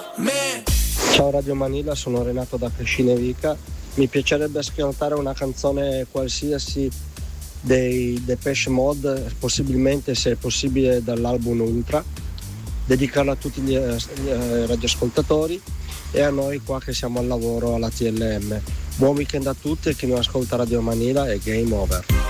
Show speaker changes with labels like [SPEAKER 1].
[SPEAKER 1] Ciao Radio Manila, sono Renato da Cascinevica. Mi piacerebbe ascoltare una canzone qualsiasi dei Depeche Mode, possibilmente, se è possibile, dall'album Ultra, dedicarla a tutti gli radioascoltatori e a noi qua che siamo al lavoro alla TLM. Buon weekend a tutti e chi non ascolta Radio Manila e Game Over.